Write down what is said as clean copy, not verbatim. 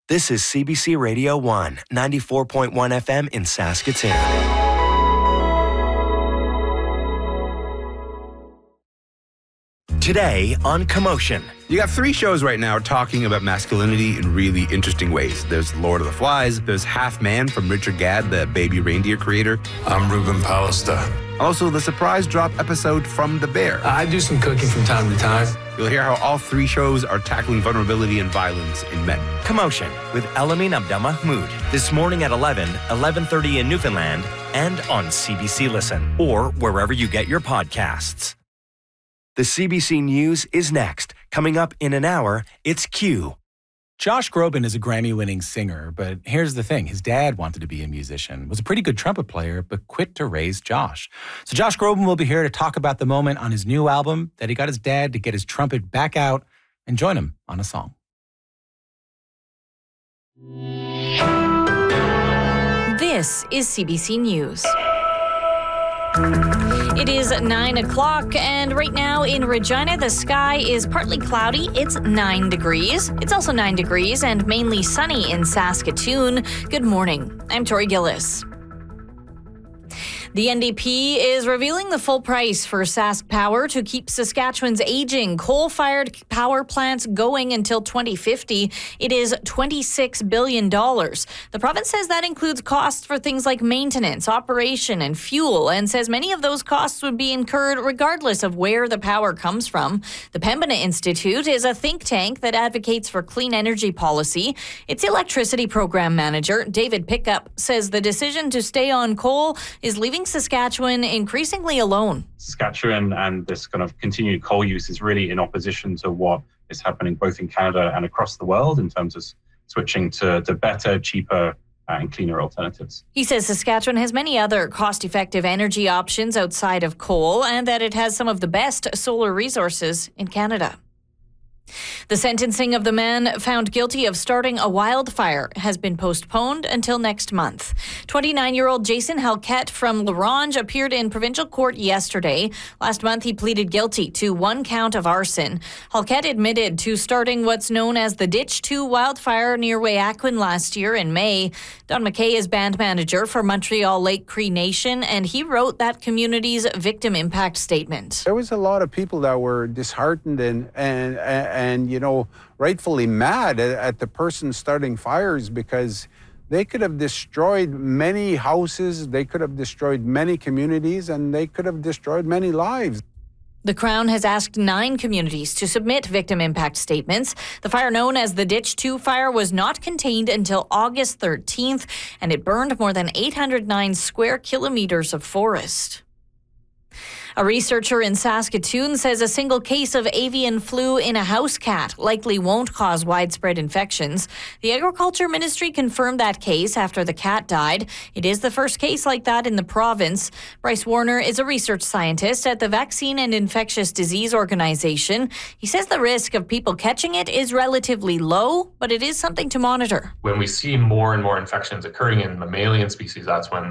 This is CBC Radio 1, 94.1 FM in Saskatoon. Today on Commotion. You got 3 shows right now talking about masculinity in really interesting ways. There's Lord of the Flies, there's Half Man from Richard Gadd, the Baby Reindeer creator. I'm Ruben Pallister. Also, the surprise drop episode from The Bear. I do some cooking from time to time. You'll hear how all 3 shows are tackling vulnerability and violence in men. Commotion with Elamin Abdelmahmoud. This morning at 11:30 in Newfoundland, and on CBC Listen, or wherever you get your podcasts. The CBC News is next. Coming up in an hour, it's Q. Josh Groban is a Grammy-winning singer, but here's the thing. His dad wanted to be a musician, was a pretty good trumpet player, but quit to raise Josh. So Josh Groban will be here to talk about the moment on his new album that he got his dad to get his trumpet back out and join him on a song. This is CBC News. It is 9 o'clock, and right now in Regina, the sky is partly cloudy. It's 9 degrees. It's also 9 degrees and mainly sunny in Saskatoon. Good morning. I'm Tori Gillis. The NDP is revealing the full price for Sask Power to keep Saskatchewan's aging coal-fired power plants going until 2050. It is $26 billion. The province says that includes costs for things like maintenance, operation, and fuel, and says many of those costs would be incurred regardless of where the power comes from. The Pembina Institute is a think tank that advocates for clean energy policy. Its electricity program manager, David Pickup, says the decision to stay on coal is leaving Saskatchewan increasingly alone. Saskatchewan and this kind of continued coal use is really in opposition to what is happening both in Canada and across the world in terms of switching to better, cheaper and cleaner alternatives. He says Saskatchewan has many other cost-effective energy options outside of coal and that it has some of the best solar resources in Canada. The sentencing of the man found guilty of starting a wildfire has been postponed until next month. 29-year-old Jason Halkett from La Ronge appeared in provincial court yesterday. Last month, he pleaded guilty to 1 count of arson. Halkett admitted to starting what's known as the Ditch 2 wildfire near Weyakwen last year in May. Don McKay is band manager for Montreal Lake Cree Nation, and he wrote that community's victim impact statement. There was a lot of people that were disheartened and you know, rightfully mad at the person starting fires because they could have destroyed many houses, they could have destroyed many communities, and they could have destroyed many lives. The Crown has asked 9 communities to submit victim impact statements. The fire known as the Ditch 2 fire was not contained until August 13th, and it burned more than 809 square kilometers of forest. A researcher in Saskatoon says a single case of avian flu in a house cat likely won't cause widespread infections. The Agriculture Ministry confirmed that case after the cat died. It is the first case like that in the province. Bryce Warner is a research scientist at the Vaccine and Infectious Disease Organization. He says the risk of people catching it is relatively low, but it is something to monitor. When we see more and more infections occurring in mammalian species, that's when